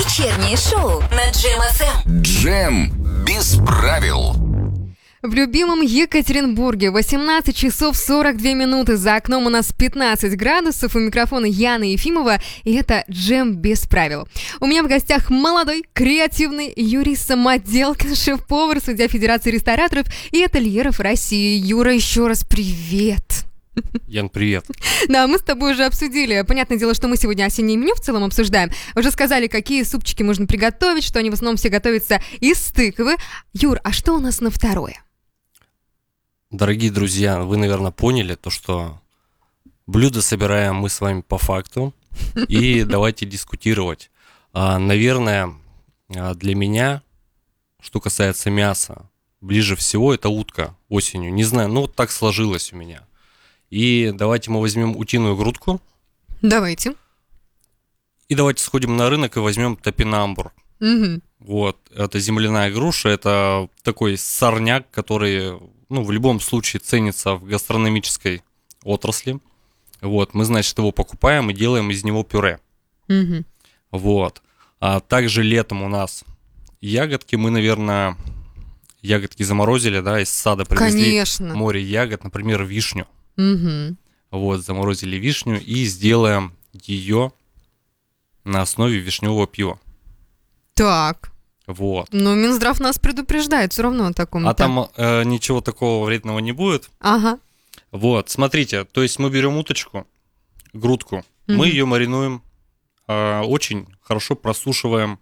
Вечернее шоу на Джем ФМ. Джем без правил. В любимом Екатеринбурге 18 часов 42 минуты. За окном у нас 15 градусов. У микрофона Яна Ефимова. И это Джем без правил. У меня в гостях молодой, креативный юрист Самоделкин, шеф-повар, судья Федерации рестораторов и ательеров России. Юра, еще раз привет. Ян, привет. Да, мы с тобой уже обсудили. Понятное дело, что мы сегодня осеннее меню в целом обсуждаем. Уже сказали, какие супчики можно приготовить, что они в основном все готовятся из тыквы. Юр, а что у нас на второе? Дорогие друзья, вы, наверное, поняли то, что блюда собираем мы с вами по факту. И давайте дискутировать. Наверное, для меня, что касается мяса, ближе всего это утка осенью. Не знаю, вот так сложилось у меня. И давайте мы возьмем утиную грудку. Давайте. И давайте сходим на рынок и возьмем топинамбур. Угу. Вот, это земляная груша, это такой сорняк, который, в любом случае ценится в гастрономической отрасли. Вот, мы, значит, его покупаем и делаем из него пюре. Угу. Вот. А также летом у нас ягодки, мы, наверное, ягодки заморозили, да, из сада привезли. Конечно. Море ягод, например, вишню. Угу. Вот, заморозили вишню и сделаем ее на основе вишневого пива. Так. Вот. Но Минздрав нас предупреждает все равно о таком. А там ничего такого вредного не будет. Ага. Вот, смотрите, то есть мы берем уточку, грудку, мы ее маринуем, очень хорошо просушиваем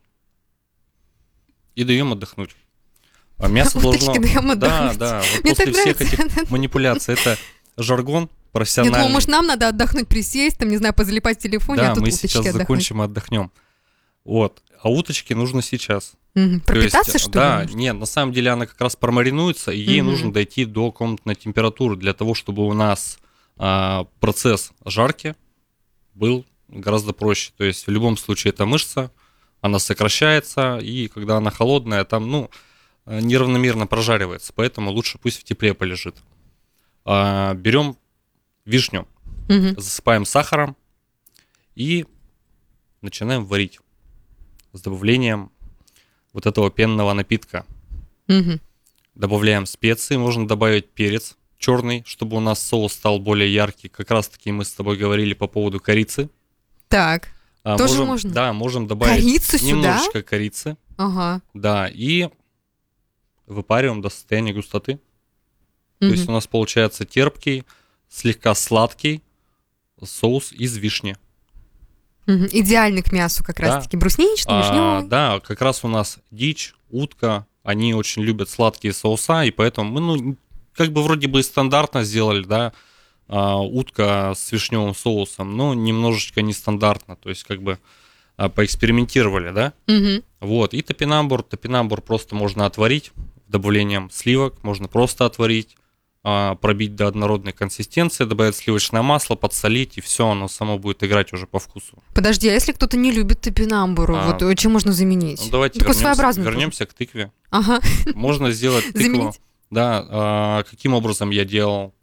и даем отдохнуть. А мясо должно... даем отдохнуть. Да, вот Мне после так всех нравится. этих манипуляций, это жаргон Я профессиональный. думала, может, нам надо отдохнуть, присесть, там, не знаю, позалипать в телефоне, Да, а тут мы уточки сейчас отдохнуть. закончим и отдохнем. Вот, а уточке нужно сейчас. Пропитаться, То есть, что да, ли? нет, на самом деле она как раз промаринуется, и ей нужно дойти до комнатной температуры для того, чтобы у нас процесс жарки был гораздо проще. То есть в любом случае это мышца, она сокращается, и когда она холодная, там, неравномерно прожаривается, поэтому лучше пусть в тепле полежит. Берем вишню, засыпаем сахаром и начинаем варить с добавлением вот этого пенного напитка. Добавляем специи, можно добавить перец черный, чтобы у нас соус стал более яркий. Как раз таки мы с тобой говорили по поводу корицы. Так, тоже можно? Да, можем добавить корицу немножечко сюда? корицы. Ага. Да, и выпариваем до состояния густоты. То есть у нас получается терпкий, слегка сладкий соус из вишни. Идеальный к мясу как раз-таки. Брусничный, вишневый. Да, как раз у нас дичь, утка, они очень любят сладкие соуса, и поэтому мы, как бы вроде бы стандартно сделали, да, утка с вишневым соусом, но немножечко нестандартно, то есть как бы поэкспериментировали, да. Вот, и топинамбур просто можно отварить добавлением сливок, можно просто отварить, пробить до однородной консистенции, добавить сливочное масло, подсолить, и все, оно само будет играть уже по вкусу. Подожди, а если кто-то не любит топинамбуру, вот чем можно заменить? Давайте вернемся к тыкве. Ага. Можно сделать тыкву. Заменить? Да, каким образом я делал?